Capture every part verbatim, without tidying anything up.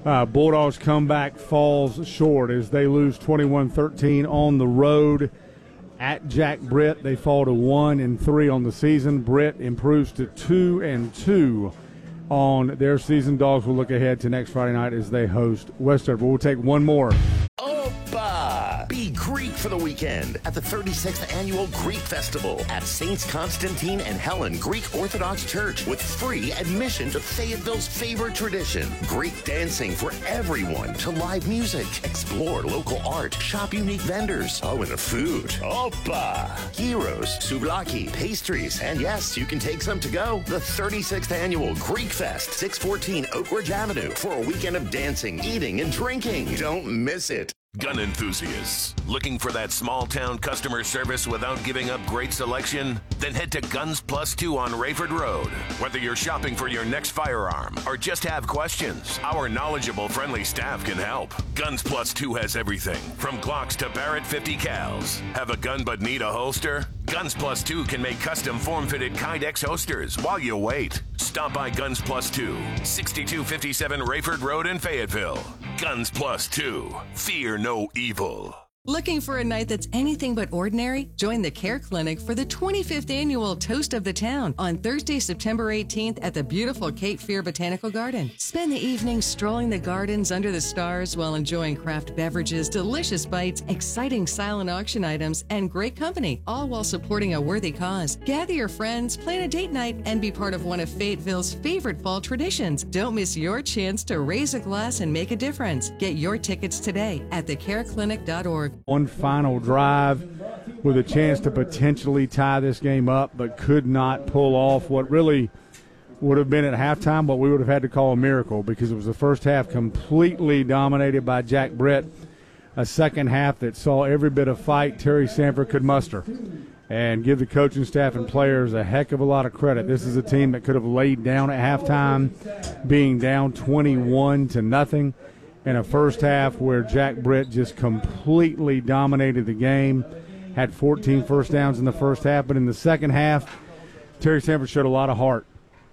Uh, Bulldogs comeback falls short as they lose twenty-one thirteen on the road at Jack Britt. They fall to one and three on the season. Britt improves to two and two on their season. Dogs will look ahead to next Friday night as they host Westover. We'll take one more. Opa! Be Greek for the weekend at the thirty-sixth Annual Greek Festival at Saints Constantine and Helen Greek Orthodox Church with free admission to Fayetteville's favorite tradition, Greek dancing for everyone, to live music, explore local art, shop unique vendors, oh, and the food. Opa! Gyros, souvlaki, pastries, and yes, you can take some to go. The thirty-sixth Annual Greek Fest, six fourteen Oak Ridge Avenue, for a weekend of dancing, eating, and drinking. Don't miss it. Gun enthusiasts, looking for that small-town customer service without giving up great selection? Then head to Guns Plus Two on Rayford Road. Whether you're shopping for your next firearm or just have questions, our knowledgeable, friendly staff can help. Guns Plus Two has everything from Glocks to Barrett fifty cals. Have a gun but need a holster? Guns Plus Two can make custom form-fitted Kydex holsters while you wait. Stop by Guns Plus Two, sixty-two fifty-seven Rayford Road in Fayetteville. Guns Plus Two. Fear no evil. Looking for a night that's anything but ordinary? Join the Care Clinic for the twenty-fifth Annual Toast of the Town on Thursday, September eighteenth at the beautiful Cape Fear Botanical Garden. Spend the evening strolling the gardens under the stars while enjoying craft beverages, delicious bites, exciting silent auction items, and great company, all while supporting a worthy cause. Gather your friends, plan a date night, and be part of one of Fayetteville's favorite fall traditions. Don't miss your chance to raise a glass and make a difference. Get your tickets today at the care clinic dot org. One final drive with a chance to potentially tie this game up, but could not pull off what really would have been at halftime what we would have had to call a miracle, because it was the first half completely dominated by Jack Britt, a second half that saw every bit of fight Terry Sanford could muster, and give the coaching staff and players a heck of a lot of credit. This is a team that could have laid down at halftime, being down twenty-one to nothing. In a first half where Jack Britt just completely dominated the game, had fourteen first downs in the first half. But in the second half, Terry Sanford showed a lot of heart,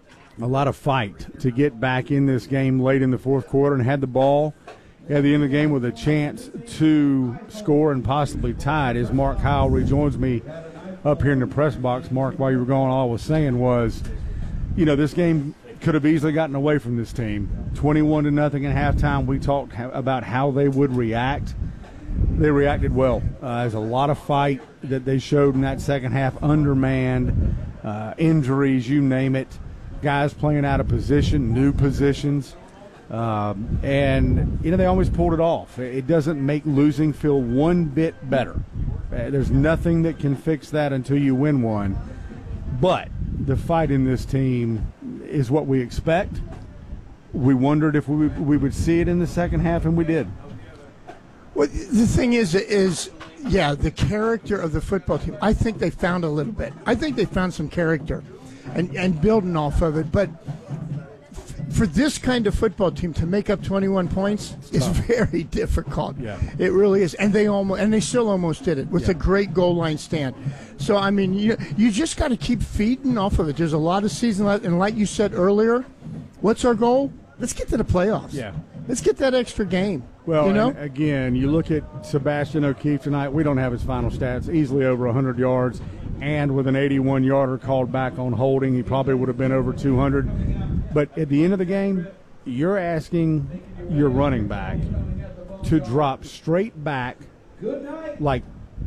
a lot of fight to get back in this game late in the fourth quarter, and had the ball at the end of the game with a chance to score and possibly tie it. As Mark Howell rejoins me up here in the press box. Mark, while you were going, all I was saying was, you know, this game could have easily gotten away from this team. twenty-one to nothing at halftime. We talked ha- about how they would react. They reacted well. Uh, there's a lot of fight that they showed in that second half, undermanned, uh, injuries, you name it, guys playing out of position, new positions. Um, and, you know, they always pulled it off. It doesn't make losing feel one bit better. Uh, there's nothing that can fix that until you win one. But the fight in this team is what we expect. We wondered if we would, we would see it in the second half, and we did. Well, the thing is, is, yeah, the character of the football team, I think they found a little bit. I think they found some character and, and building off of it. But f- for this kind of football team to make up twenty-one points is very difficult. Yeah. It really is. And they almost, and they still almost did it with Yeah. a great goal line stand. So, I mean, you, you just got to keep feeding off of it. There's a lot of season left. And like you said earlier, what's our goal? Let's get to the playoffs. Yeah. Let's get that extra game. Well, you know? and again, you look at Sebastian O'Keefe tonight. We don't have his final stats. Easily over one hundred yards, and with an eighty-one yarder called back on holding, he probably would have been over two hundred. But at the end of the game, you're asking your running back to drop straight back like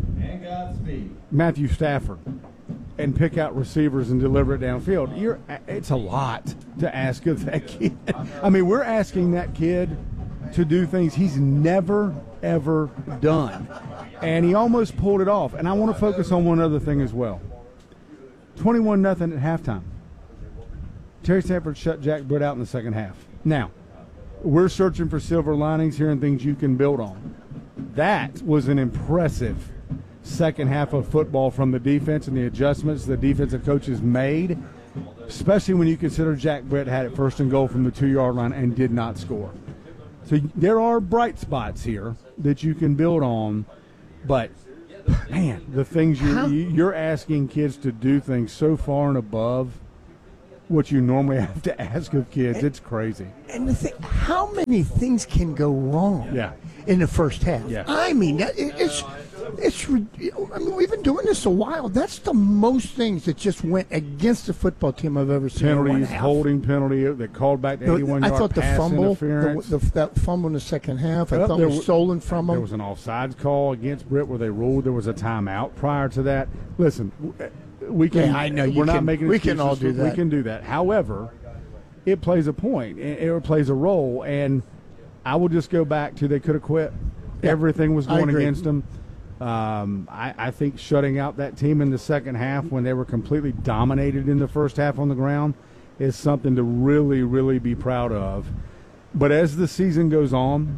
Matthew Stafford and pick out receivers and deliver it downfield. You're, it's a lot to ask of that kid. I mean, we're asking that kid to do things he's never, ever done. And he almost pulled it off. And I want to focus on one other thing as well. twenty-one nothing at halftime. Terry Sanford shut Jack Britt out in the second half. Now, we're searching for silver linings here and things you can build on. That was an impressive second half of football from the defense and the adjustments the defensive coaches made, especially when you consider Jack Britt had it first and goal from the two-yard line and did not score. So there are bright spots here that you can build on, but, man, the things you're, you're asking kids to do things so far and above, what you normally have to ask of kids. It's crazy. And the thing, how many things can go wrong Yeah. in the first half? Yeah. I mean, that- it- it's it's. I mean, we've been doing this a while. That's the most things that just went against the football team I've ever seen. in one Penalties, half. holding penalty that called back the The- eighty-one I yard thought the pass fumble, the, interference. the, that fumble in the second half, I Well, thought there was wa- stolen from There them. was an offsides call against Britt where they ruled there was a timeout prior to that. Listen, w- we can. Yeah, I know, you We're not can- making we can all excuses. do that. We can do that. However, it plays a point. It, it plays a role, and I will just go back to they could have quit. Yeah, Everything was I going agree. against them. Um, I, I think shutting out that team in the second half when they were completely dominated in the first half on the ground is something to really, really be proud of. But as the season goes on,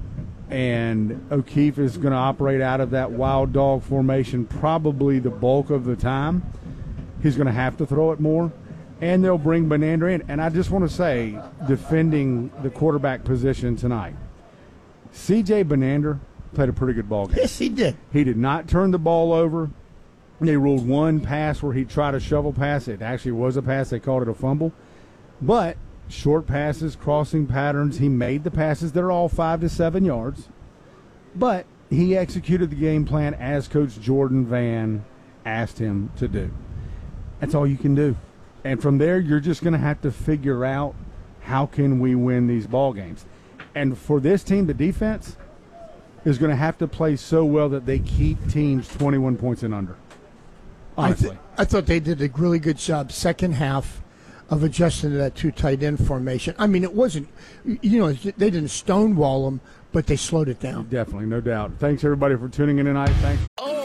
and O'Keefe is going to operate out of that wild dog formation probably the bulk of the time, he's going to have to throw it more, and they'll bring Benander in. And I just want to say, defending the quarterback position tonight, C J Benander played a pretty good ball game. Yes, he did. He did not turn the ball over. They ruled one pass where he tried a shovel pass. It actually was a pass. They called it a fumble. But short passes, crossing patterns, he made the passes that are all five to seven yards. But he executed the game plan as Coach Jordan Van asked him to do. That's all you can do. And from there, you're just going to have to figure out how can we win these ball games. And for this team, the defense is going to have to play so well that they keep teams twenty-one points and under. Honestly. I, th- I thought they did a really good job second half of adjusting to that two tight end formation. I mean, it wasn't, you know, they didn't stonewall them, but they slowed it down. Definitely, no doubt. Thanks, everybody, for tuning in tonight. Thanks.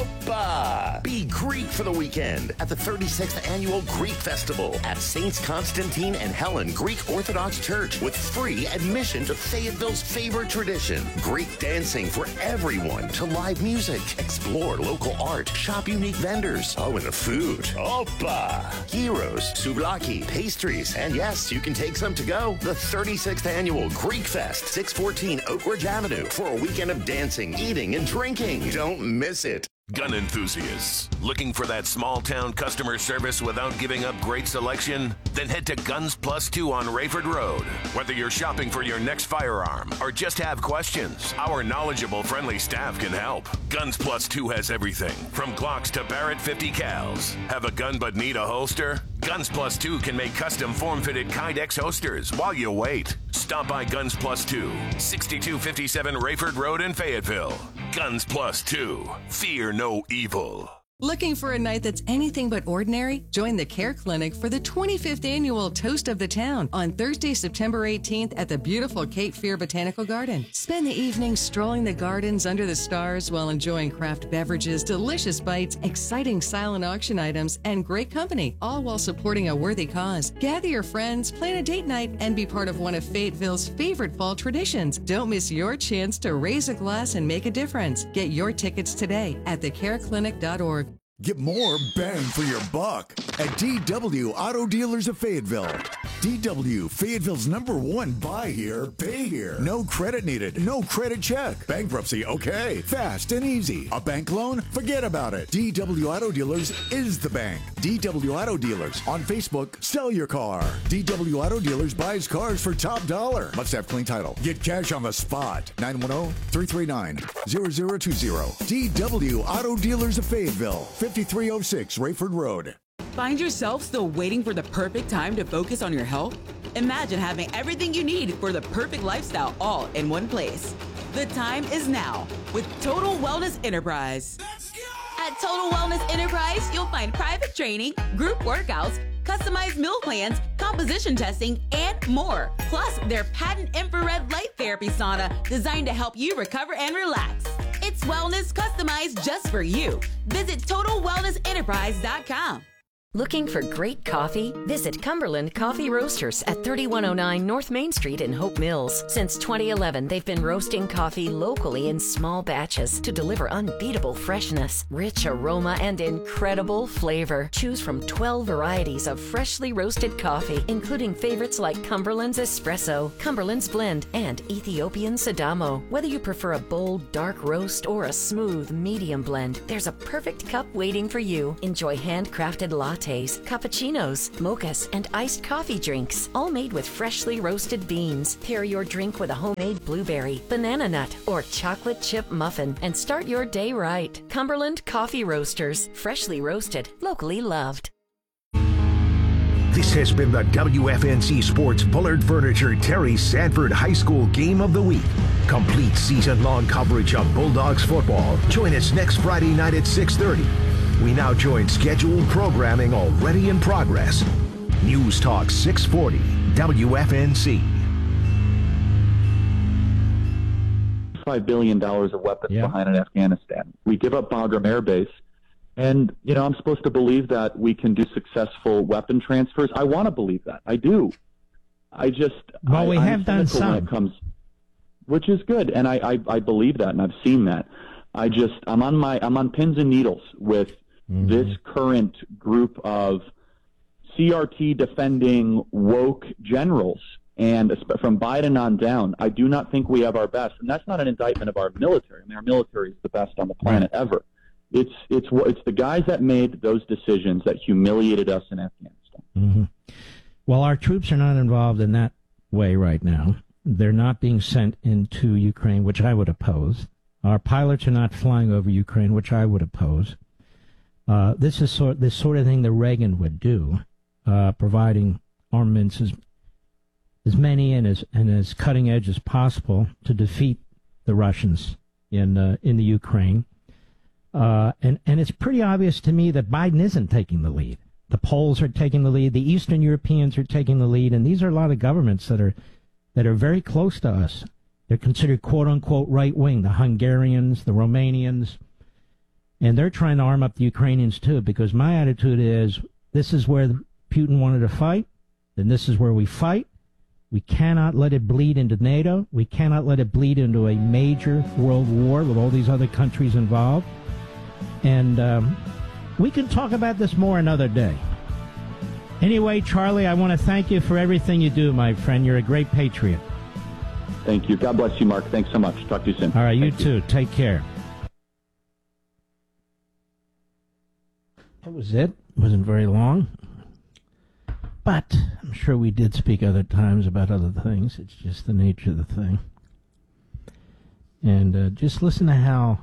Opa! Be Greek for the weekend at the thirty-sixth Annual Greek Festival at Saints Constantine and Helen Greek Orthodox Church with free admission to Fayetteville's favorite tradition, Greek dancing for everyone, to live music, explore local art, shop unique vendors, oh, and the food. Opa! Gyros, souvlaki, pastries, and yes, you can take some to go. The thirty-sixth Annual Greek Fest, six fourteen Oak Ridge Avenue, for a weekend of dancing, eating, and drinking. Don't miss it. Gun enthusiasts, looking for that small town customer service without giving up great selection? Then head to Guns Plus Two on Rayford Road. Whether you're shopping for your next firearm or just have questions, our knowledgeable, friendly staff can help. Guns Plus Two has everything from Glocks to Barrett fifty cals. Have a gun but need a holster? Guns Plus Two can make custom form-fitted Kydex holsters while you wait. Stop by Guns Plus Two, sixty-two fifty-seven Rayford Road in Fayetteville. Guns Plus Two. Fear no evil. Looking for a night that's anything but ordinary? Join the Care Clinic for the twenty-fifth Annual Toast of the Town on Thursday, September eighteenth at the beautiful Cape Fear Botanical Garden. Spend the evening strolling the gardens under the stars while enjoying craft beverages, delicious bites, exciting silent auction items, and great company, all while supporting a worthy cause. Gather your friends, plan a date night, and be part of one of Fayetteville's favorite fall traditions. Don't miss your chance to raise a glass and make a difference. Get your tickets today at the care clinic dot org. Get more bang for your buck at D W Auto Dealers of Fayetteville. D W, Fayetteville's number one buy here, pay here. No credit needed, no credit check. Bankruptcy, okay. Fast and easy. A bank loan? Forget about it. D W Auto Dealers is the bank. D W Auto Dealers. On Facebook, sell your car. D W Auto Dealers buys cars for top dollar. Must have clean title. Get cash on the spot. nine one zero, three three nine, zero zero two zero. D W Auto Dealers of Fayetteville. fifty-three oh six Rayford Road. Find yourself still waiting for the perfect time to focus on your health? Imagine having everything you need for the perfect lifestyle all in one place. The time is now with Total Wellness Enterprise. At Total Wellness Enterprise, you'll find private training, group workouts, customized meal plans, composition testing, and more. Plus, their patent infrared light therapy sauna designed to help you recover and relax. It's wellness customized just for you. Visit total wellness enterprise dot com. Looking for great coffee? Visit Cumberland Coffee Roasters at thirty-one oh nine North Main Street in Hope Mills. Since twenty eleven, they've been roasting coffee locally in small batches to deliver unbeatable freshness, rich aroma, and incredible flavor. Choose from twelve varieties of freshly roasted coffee, including favorites like Cumberland's Espresso, Cumberland's Blend, and Ethiopian Sadamo. Whether you prefer a bold, dark roast or a smooth, medium blend, there's a perfect cup waiting for you. Enjoy handcrafted lattes lattes, cappuccinos, mochas, and iced coffee drinks, all made with freshly roasted beans. Pair your drink with a homemade blueberry, banana nut, or chocolate chip muffin and start your day right. Cumberland Coffee Roasters, freshly roasted, locally loved. This has been the W F N C Sports Bullard Furniture Terry Sanford High School Game of the Week. Complete season-long coverage of Bulldogs football. Join us next Friday night at six thirty. We now join scheduled programming already in progress. News Talk six forty, W F N C. five billion dollars of weapons yeah. behind in Afghanistan. We give up Bagram Air Base. And, you know, I'm supposed to believe that we can do successful weapon transfers. I want to believe that. I do. I just... Well, I, we I'm have done some. When it comes, which is good, and I, I, I believe that, and I've seen that. I just... I'm on my... I'm on pins and needles with mm-hmm. this current group of C R T defending woke generals, and from Biden on down. I do not think we have our best, and that's not an indictment of our military. I mean, our military is the best on the planet right. ever. It's it's it's the guys that made those decisions that humiliated us in Afghanistan. Mm-hmm. Well, our troops are not involved in that way right now. They're not being sent into Ukraine, which I would oppose. Our pilots are not flying over Ukraine, which I would oppose. Uh, this is sort this sort of thing that Reagan would do, uh, providing armaments as as many and as and as cutting edge as possible to defeat the Russians in uh, in the Ukraine. Uh, and, and it's pretty obvious to me that Biden isn't taking the lead. The Poles are taking the lead. The Eastern Europeans are taking the lead. And these are a lot of governments that are that are very close to us. They're considered, quote, unquote, right wing, the Hungarians, the Romanians. And they're trying to arm up the Ukrainians, too, because my attitude is this is where Putin wanted to fight, then this is where we fight. We cannot let it bleed into NATO. We cannot let it bleed into a major world war with all these other countries involved. And um, we can talk about this more another day. Anyway, Charlie, I want to thank you for everything you do, my friend. You're a great patriot. Thank you. God bless you, Mark. Thanks so much. Talk to you soon. All right, you thank too. You. Take care. That was it. It wasn't very long. But I'm sure we did speak other times about other things. It's just the nature of the thing. And uh, just listen to how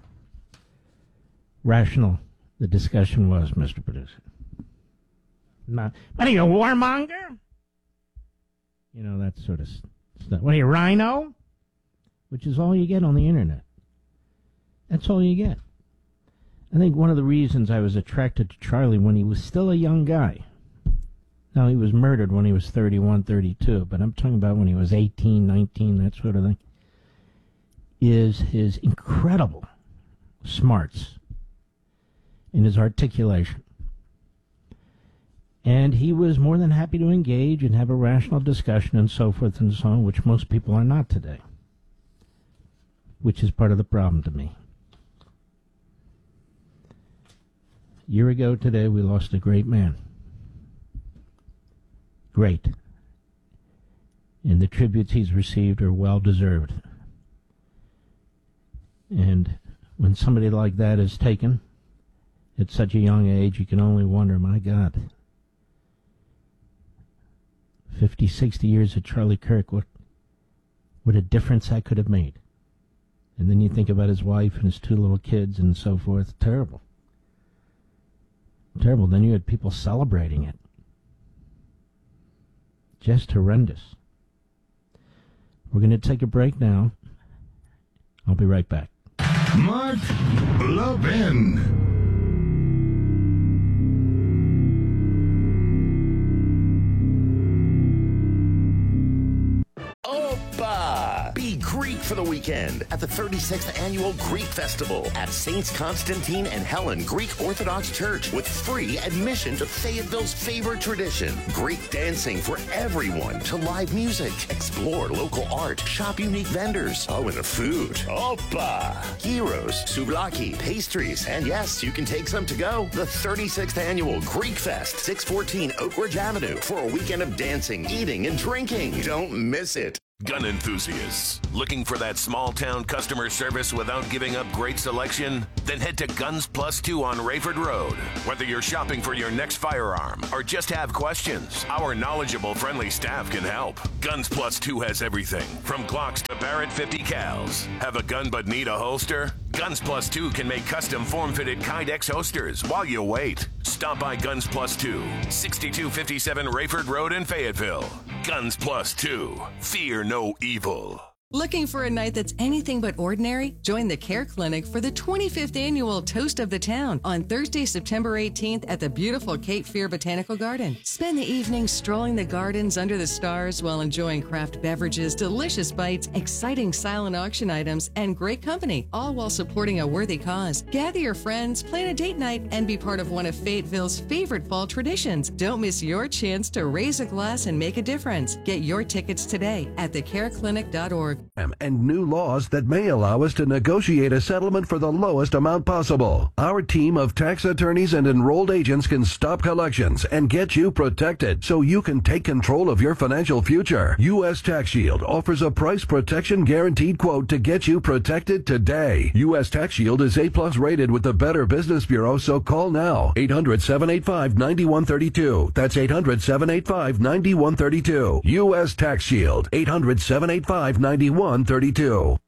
rational the discussion was, Mister Producer. Not, what are you, a warmonger? You know, that sort of stuff. What are you, rhino? Which is all you get on the internet. That's all you get. I think one of the reasons I was attracted to Charlie when he was still a young guy. Now, he was murdered when he was thirty-one, thirty-two, but I'm talking about when he was eighteen, nineteen, that sort of thing, is his incredible smarts in his articulation. And he was more than happy to engage and have a rational discussion and so forth and so on, which most people are not today, which is part of the problem to me. A year ago today, we lost a great man. Great. And the tributes he's received are well-deserved. And when somebody like that is taken at such a young age, you can only wonder, my God, fifty, sixty years of Charlie Kirk, what, what a difference that could have made. And then you think about his wife and his two little kids and so forth. Terrible. Terrible. Then you had people celebrating it. Just horrendous. We're going to take a break now. I'll be right back. Mark Levin. Opa! Be Greek for the weekend at the thirty-sixth Annual Greek Festival at Saints Constantine and Helen Greek Orthodox Church with free admission to Fayetteville's favorite tradition, Greek dancing for everyone, to live music, explore local art, shop unique vendors, oh, and the food. Opa! Gyros, souvlaki, pastries, and yes, you can take some to go. The thirty-sixth Annual Greek Fest, six fourteen Oak Ridge Avenue, for a weekend of dancing, eating, and drinking. Don't miss it. Gun enthusiasts, looking for that small-town customer service without giving up great selection? Then head to Guns Plus two on Rayford Road. Whether you're shopping for your next firearm or just have questions, our knowledgeable, friendly staff can help. Guns Plus two has everything from Glocks to Barrett fifty cals. Have a gun but need a holster? Guns Plus two can make custom form-fitted Kydex holsters while you wait. Stop by Guns Plus two, sixty-two fifty-seven Rayford Road in Fayetteville. Guns Plus two. Fear no evil. Looking for a night that's anything but ordinary? Join the Care Clinic for the twenty-fifth Annual Toast of the Town on Thursday, September eighteenth at the beautiful Cape Fear Botanical Garden. Spend the evening strolling the gardens under the stars while enjoying craft beverages, delicious bites, exciting silent auction items, and great company, all while supporting a worthy cause. Gather your friends, plan a date night, and be part of one of Fayetteville's favorite fall traditions. Don't miss your chance to raise a glass and make a difference. Get your tickets today at the care clinic dot org. And new laws that may allow us to negotiate a settlement for the lowest amount possible. Our team of tax attorneys and enrolled agents can stop collections and get you protected so you can take control of your financial future. U S Tax Shield offers a price protection guaranteed quote to get you protected today. U S Tax Shield is A plus rated with the Better Business Bureau, so call now. eight hundred, seven eight five, nine one three two. That's eight hundred, seven eight five, nine one three two. U S Tax Shield. eight hundred, seven eight five, nine one three two.